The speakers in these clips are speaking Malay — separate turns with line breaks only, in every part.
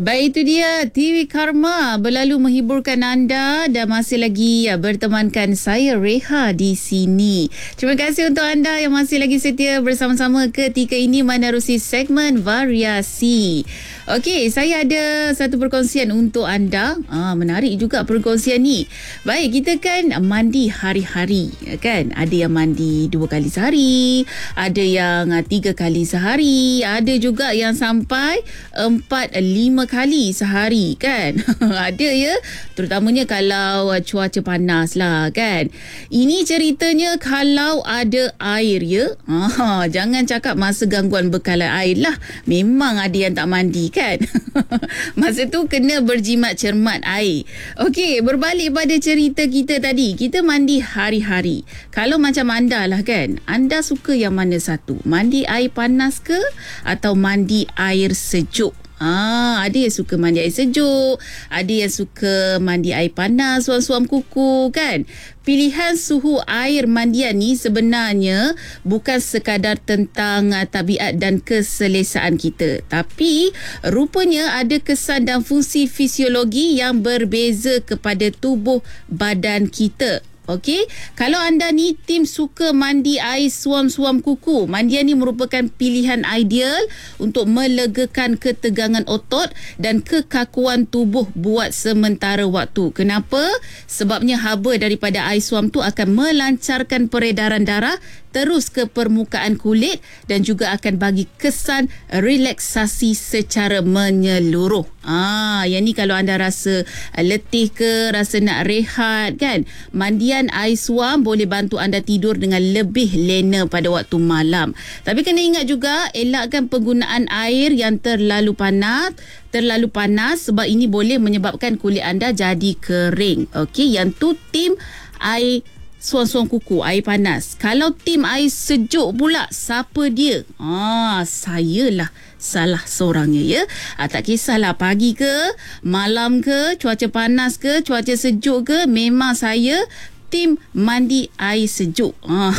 Baik, itu dia TV Karma berlalu menghiburkan anda dan masih lagi bertemankan saya Reha di sini. Terima kasih untuk anda yang masih lagi setia bersama-sama ketika ini menerusi segmen variasi. Okey, saya ada satu perkongsian untuk anda. Menarik juga perkongsian ni. Baik, kita kan mandi hari-hari, kan? Ada yang mandi 2 kali sehari, ada yang 3 kali sehari, ada juga yang sampai 4-5 kali sehari, kan? Ada ya, terutamanya kalau cuaca panas lah, kan? Ini ceritanya kalau ada air ya. Jangan cakap masa gangguan bekalan air lah. Memang ada yang tak mandi, kan? Masa tu kena berjimat cermat air. Okey, berbalik pada cerita kita tadi. Kita mandi hari-hari. Kalau macam anda lah, kan? Anda suka yang mana satu? Mandi air panas ke atau mandi air sejuk? Ada yang suka mandi air sejuk, ada yang suka mandi air panas, suam-suam kuku, kan? Pilihan suhu air mandian ni sebenarnya bukan sekadar tentang tabiat dan keselesaan kita, tapi rupanya ada kesan dan fungsi fisiologi yang berbeza kepada tubuh badan kita. Okey, kalau anda ni tim suka mandi air suam-suam kuku, mandian ni merupakan pilihan ideal untuk melegakan ketegangan otot dan kekakuan tubuh buat sementara waktu. Kenapa? Sebabnya haba daripada air suam tu akan melancarkan peredaran darah terus ke permukaan kulit dan juga akan bagi kesan relaksasi secara menyeluruh. Yang ni kalau anda rasa letih ke, rasa nak rehat, kan? Mandian air suam boleh bantu anda tidur dengan lebih lena pada waktu malam. Tapi kena ingat juga, elakkan penggunaan air yang terlalu panas sebab ini boleh menyebabkan kulit anda jadi kering. Okey, yang tu tim air suam-suam kuku, air panas. Kalau tim air sejuk pula, siapa dia? Saya lah salah seorangnya ya. Tak kisahlah pagi ke, malam ke, cuaca panas ke, cuaca sejuk ke, memang saya tim mandi air sejuk.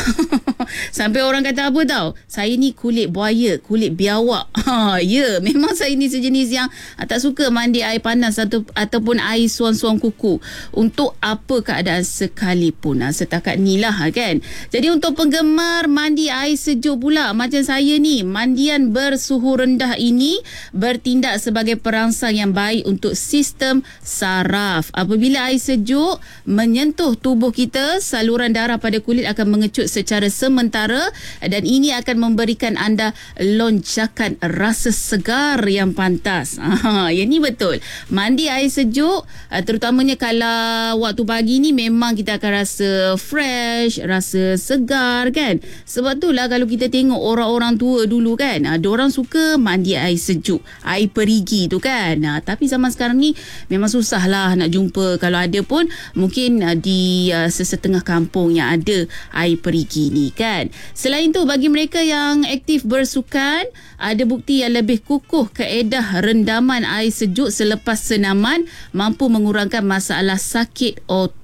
Sampai orang kata apa tau? Saya ni kulit buaya, kulit biawak. Ya, memang saya ni sejenis yang tak suka mandi air panas ataupun air suam-suam kuku. Untuk apa keadaan sekalipun. Setakat ni lah, kan? Jadi untuk penggemar mandi air sejuk pula, macam saya ni, mandian bersuhu rendah ini bertindak sebagai perangsang yang baik untuk sistem saraf. Apabila air sejuk menyentuh tubuh kita, saluran darah pada kulit akan mengecut secara sementara dan ini akan memberikan anda lonjakan rasa segar yang pantas. Yang ni betul. Mandi air sejuk, terutamanya kalau waktu pagi ni, memang kita akan rasa fresh, rasa segar, kan? Sebab itulah kalau kita tengok orang-orang tua dulu, kan, diorang suka mandi air sejuk, air perigi tu, kan? Tapi zaman sekarang ni memang susah lah nak jumpa. Kalau ada pun mungkin di sesetengah kampung yang ada air perigi ni, kan. Selain tu, bagi mereka yang aktif bersukan, ada bukti yang lebih kukuh kaedah rendaman air sejuk selepas senaman mampu mengurangkan masalah sakit otot.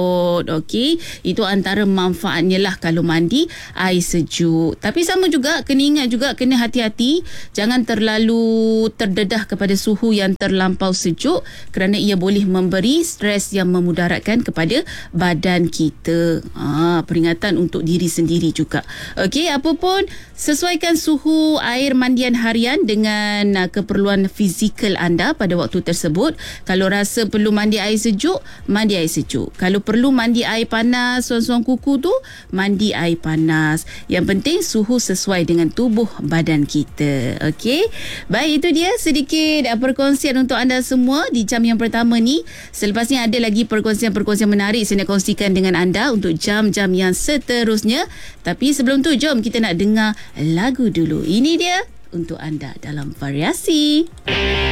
Okey, itu antara manfaatnya lah kalau mandi air sejuk. Tapi sama juga, kena ingat juga, kena hati-hati, jangan terlalu terdedah kepada suhu yang terlampau sejuk kerana ia boleh memberi stres yang memudaratkan kepada badan kita. Peringatan untuk diri sendiri juga. Okey, apa pun, sesuaikan suhu air mandian harian dengan keperluan fizikal anda pada waktu tersebut. Kalau rasa perlu mandi air sejuk, mandi air sejuk. Kalau perlu mandi air panas, suam-suam kuku tu, mandi air panas. Yang penting suhu sesuai dengan tubuh badan kita. Okey, baik, itu dia sedikit perkongsian untuk anda semua di jam yang pertama ni. Selepas ni ada lagi perkongsian-perkongsian menarik saya nak kongsikan dengan anda untuk jam-jam yang seterusnya. Tapi sebelum tu, jom kita nak dengar lagu dulu. Ini dia untuk anda dalam variasi.